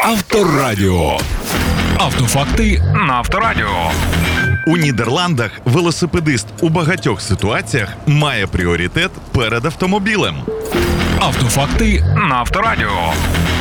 Авторадіо. Автофакти на Авторадіо. У Нідерландах велосипедист у багатьох ситуаціях має пріоритет перед автомобілем. Автофакти на Авторадіо.